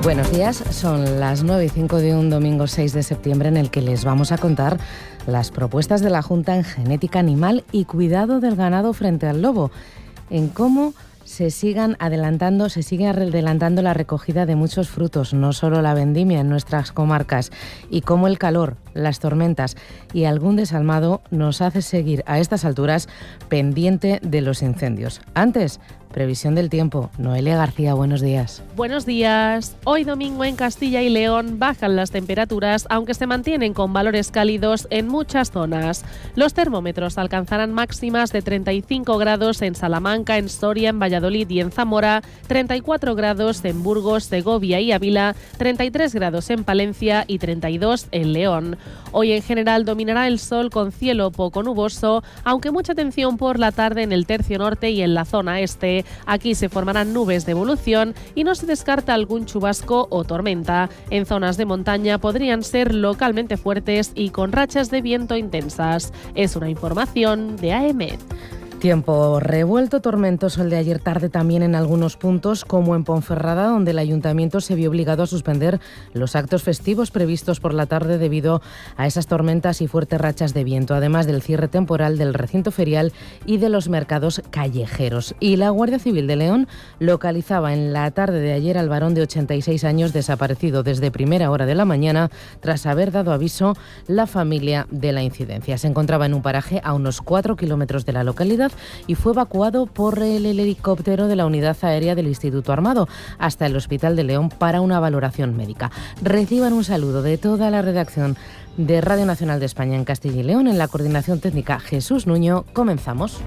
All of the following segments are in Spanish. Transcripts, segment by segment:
Buenos días, son las 9:05 de un domingo 6 de septiembre en el que les vamos a contar las propuestas de la Junta en genética animal y cuidado del ganado frente al lobo, en cómo se sigue adelantando la recogida de muchos frutos, no solo la vendimia en nuestras comarcas, y cómo el calor, las tormentas y algún desalmado nos hace seguir a estas alturas pendiente de los incendios. Antes, previsión del tiempo. Noelia García, buenos días. Buenos días. Hoy domingo en Castilla y León bajan las temperaturas, aunque se mantienen con valores cálidos en muchas zonas. Los termómetros alcanzarán máximas de 35 grados en Salamanca, en Soria, en Valladolid y en Zamora, 34 grados en Burgos, Segovia y Ávila, 33 grados en Palencia y 32 en León. Hoy en general dominará el sol con cielo poco nuboso, aunque mucha atención por la tarde en el tercio norte y en la zona este. Aquí se formarán nubes de evolución y no se descarta algún chubasco o tormenta. En zonas de montaña podrían ser localmente fuertes y con rachas de viento intensas. Es una información de AEMET. Tiempo revuelto, tormentoso el de ayer tarde también en algunos puntos, como en Ponferrada, donde el ayuntamiento se vio obligado a suspender los actos festivos previstos por la tarde debido a esas tormentas y fuertes rachas de viento, además del cierre temporal del recinto ferial y de los mercados callejeros. Y la Guardia Civil de León localizaba en la tarde de ayer al varón de 86 años desaparecido desde primera hora de la mañana tras haber dado aviso la familia de la incidencia. Se encontraba en un paraje a unos 4 kilómetros de la localidad y fue evacuado por el helicóptero de la Unidad Aérea del Instituto Armado hasta el Hospital de León para una valoración médica. Reciban un saludo de toda la redacción de Radio Nacional de España en Castilla y León. En la coordinación técnica, Jesús Nuño. Comenzamos.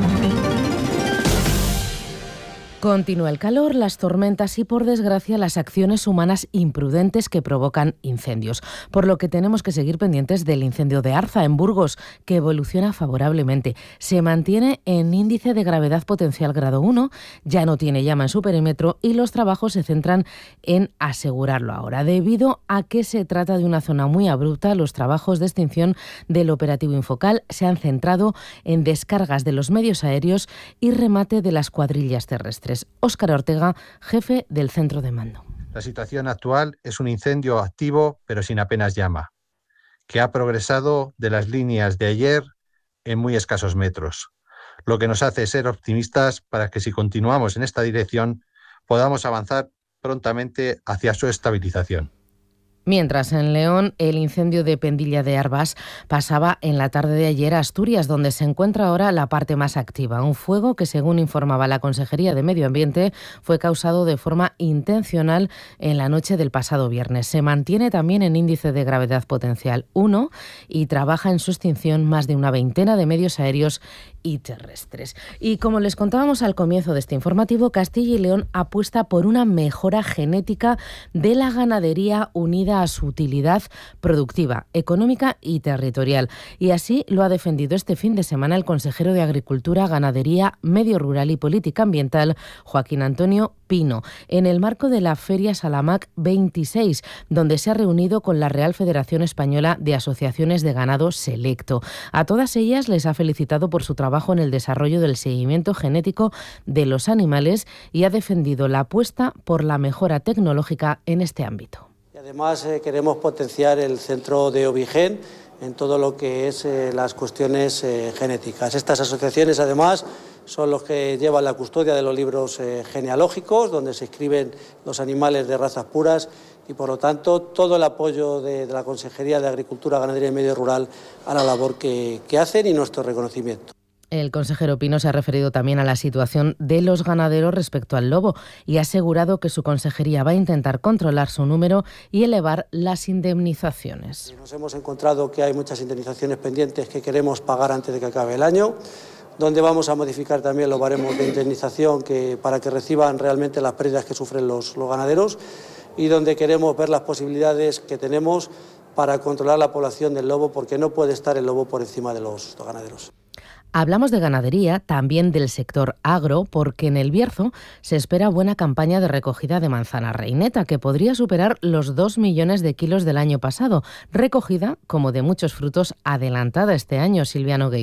Continúa el calor, las tormentas y, por desgracia, las acciones humanas imprudentes que provocan incendios. Por lo que tenemos que seguir pendientes del incendio de Arza, en Burgos, que evoluciona favorablemente. Se mantiene en índice de gravedad potencial grado 1, ya no tiene llama en su perímetro y los trabajos se centran en asegurarlo ahora. Debido a que se trata de una zona muy abrupta, los trabajos de extinción del operativo Infocal se han centrado en descargas de los medios aéreos y remate de las cuadrillas terrestres. Óscar Ortega, jefe del centro de mando. La situación actual es un incendio activo, pero sin apenas llama, que ha progresado de las líneas de ayer en muy escasos metros, lo que nos hace ser optimistas para que si continuamos en esta dirección podamos avanzar prontamente hacia su estabilización. Mientras en León el incendio de Pendilla de Arbas pasaba en la tarde de ayer a Asturias, donde se encuentra ahora la parte más activa. Un fuego que, según informaba la Consejería de Medio Ambiente, fue causado de forma intencional en la noche del pasado viernes. Se mantiene también en índice de gravedad potencial 1 y trabaja en su extinción más de una veintena de medios aéreos y terrestres. Y como les contábamos al comienzo de este informativo, Castilla y León apuesta por una mejora genética de la ganadería unida a su utilidad productiva, económica y territorial. Y así lo ha defendido este fin de semana el consejero de Agricultura, Ganadería, Medio Rural y Política Ambiental, Joaquín Antonio Pino, en el marco de la Feria Salamac 26, donde se ha reunido con la Real Federación Española de Asociaciones de Ganado Selecto. A todas ellas les ha felicitado por su trabajo en el desarrollo del seguimiento genético de los animales y ha defendido la apuesta por la mejora tecnológica en este ámbito. Además, queremos potenciar el centro de Ovigen en todo lo que es las cuestiones genéticas. Estas asociaciones, además, son los que llevan la custodia de los libros genealógicos, donde se inscriben los animales de razas puras y, por lo tanto, todo el apoyo de la Consejería de Agricultura, Ganadería y Medio Rural a la labor que hacen y nuestro reconocimiento. El consejero Pino se ha referido también a la situación de los ganaderos respecto al lobo y ha asegurado que su consejería va a intentar controlar su número y elevar las indemnizaciones. Nos hemos encontrado que hay muchas indemnizaciones pendientes que queremos pagar antes de que acabe el año, donde vamos a modificar también los baremos de indemnización para que reciban realmente las pérdidas que sufren los ganaderos y donde queremos ver las posibilidades que tenemos para controlar la población del lobo, porque no puede estar el lobo por encima de los ganaderos. Hablamos de ganadería, también del sector agro, porque en El Bierzo se espera buena campaña de recogida de manzana reineta, que podría superar los 2 millones de kilos del año pasado, recogida, como de muchos frutos, adelantada este año, Silvia Nogueiro.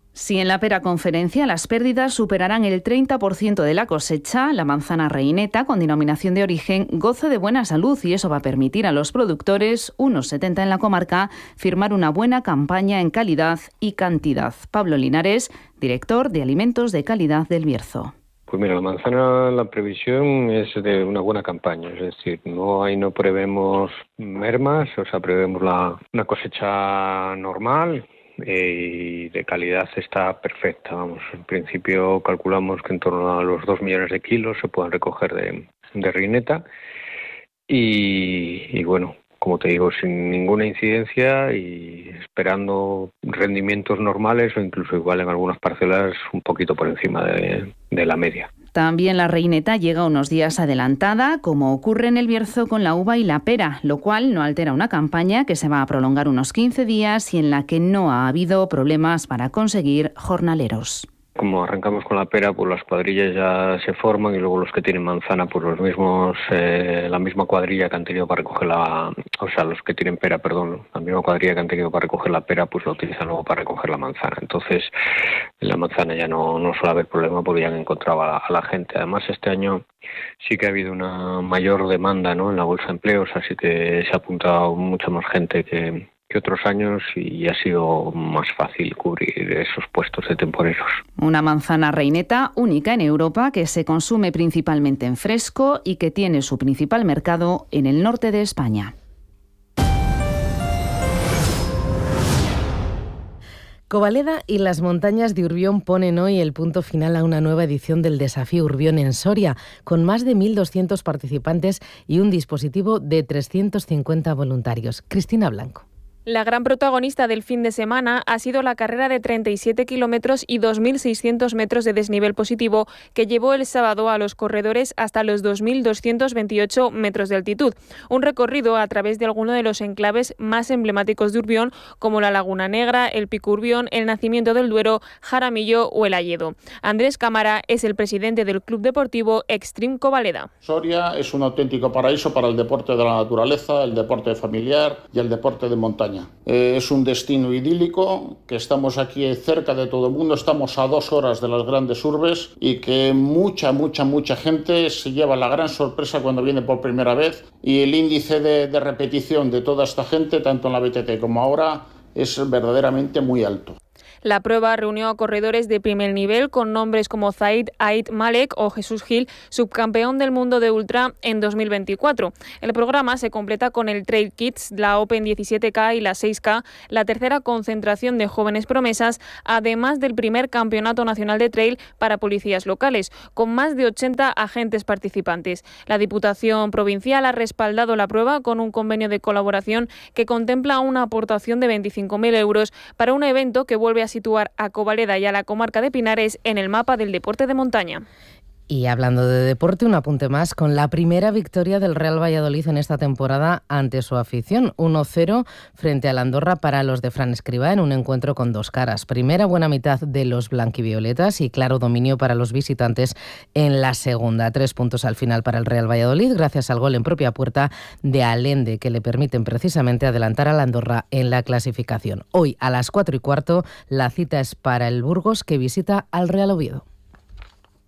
Si en la Pera Conferencia las pérdidas superarán el 30% de la cosecha, la manzana reineta, con denominación de origen, goza de buena salud y eso va a permitir a los productores, unos 70 en la comarca, firmar una buena campaña en calidad y cantidad. Pablo Linares, director de Alimentos de Calidad del Bierzo. Pues mira, la manzana, la previsión es de una buena campaña, es decir, no prevemos mermas, prevemos una cosecha normal. Y de calidad está perfecta. En principio calculamos que en torno a los 2 millones de kilos se puedan recoger de reineta y bueno, como te digo, sin ninguna incidencia y esperando rendimientos normales o incluso igual en algunas parcelas un poquito por encima de la media. También la reineta llega unos días adelantada, como ocurre en el Bierzo con la uva y la pera, lo cual no altera una campaña que se va a prolongar unos 15 días y en la que no ha habido problemas para conseguir jornaleros. Como arrancamos con la pera, pues las cuadrillas ya se forman y luego los que tienen manzana, pues los mismos, la misma cuadrilla que han tenido para recoger los que tienen pera, perdón, la misma cuadrilla que han tenido para recoger la pera, pues la utilizan luego para recoger la manzana. Entonces, en la manzana ya no suele haber problema porque ya han encontrado a la gente. Además, este año sí que ha habido una mayor demanda, ¿no?, en la bolsa de empleos, así que se ha apuntado mucha más gente que otros años y ha sido más fácil cubrir esos puestos de temporeros. Una manzana reineta única en Europa que se consume principalmente en fresco y que tiene su principal mercado en el norte de España. Covaleda y las montañas de Urbión ponen hoy el punto final a una nueva edición del Desafío Urbión en Soria, con más de 1.200 participantes y un dispositivo de 350 voluntarios. Cristina Blanco. La gran protagonista del fin de semana ha sido la carrera de 37 kilómetros y 2.600 metros de desnivel positivo que llevó el sábado a los corredores hasta los 2.228 metros de altitud. Un recorrido a través de algunos de los enclaves más emblemáticos de Urbión, como la Laguna Negra, el Pico Urbión, el Nacimiento del Duero, Jaramillo o el Alledo. Andrés Cámara es el presidente del Club Deportivo Extreme Covaleda. Soria es un auténtico paraíso para el deporte de la naturaleza, el deporte familiar y el deporte de montaña. Es un destino idílico, que estamos aquí cerca de todo el mundo, estamos a 2 horas de las grandes urbes y que mucha gente se lleva la gran sorpresa cuando viene por primera vez y el índice de repetición de toda esta gente, tanto en la BTT como ahora, es verdaderamente muy alto. La prueba reunió a corredores de primer nivel con nombres como Zaid Ait Malek o Jesús Gil, subcampeón del mundo de ultra en 2024. El programa se completa con el Trail Kids, la Open 17K y la 6K, la tercera concentración de jóvenes promesas, además del primer campeonato nacional de trail para policías locales, con más de 80 agentes participantes. La Diputación Provincial ha respaldado la prueba con un convenio de colaboración que contempla una aportación de 25.000 euros para un evento que vuelve a situar a Covaleda y a la comarca de Pinares en el mapa del deporte de montaña. Y hablando de deporte, un apunte más con la primera victoria del Real Valladolid en esta temporada ante su afición. 1-0 frente al Andorra para los de Fran Escribá en un encuentro con 2 caras. Primera buena mitad de los blanquivioletas y claro dominio para los visitantes en la segunda. 3 puntos al final para el Real Valladolid gracias al gol en propia puerta de Allende que le permiten precisamente adelantar al Andorra en la clasificación. Hoy a las 4:15 la cita es para el Burgos que visita al Real Oviedo.